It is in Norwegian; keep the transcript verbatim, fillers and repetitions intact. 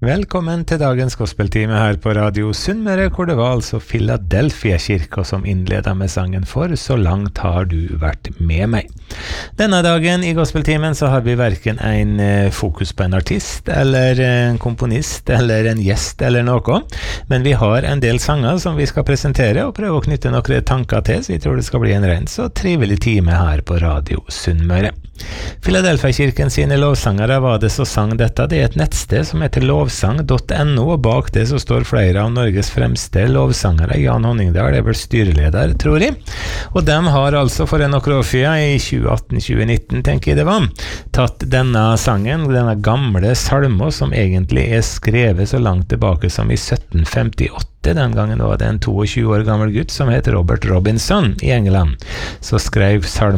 Velkommen til dagens gospeltime her på Radio Sunnmøre, hvor det var altså Philadelphia-kirka som innledet med sangen For så langt har du vært med meg. Denne dagen i gospeltimen så har vi hverken en fokus på en artist, eller en komponist, eller en gjest eller noe, men vi har en del sanger som vi skal presentere og prøve å knytte noen tanker til, så vi tror det skal bli en ren så trivelig time her på Radio Sunnmøre. Philadelphia-kirken sine lovsangere var det så sang dette. Det er et nettsted som heter lovsang punktum no, og bak det så står flere av Norges fremste lovsangere. Jan Honningdal er vel styreleder, tror jeg. Og de har altså for en okrofia i tjue atten tjue nitten, tenker jeg det var, tatt denne sangen, denne gamle salmo som egentlig er skrevet så langt tilbake som i sytten femtiåtte. Den gangen var det en tjueto år gammel gutt som heter Robert Robinson i England, så skrev salmo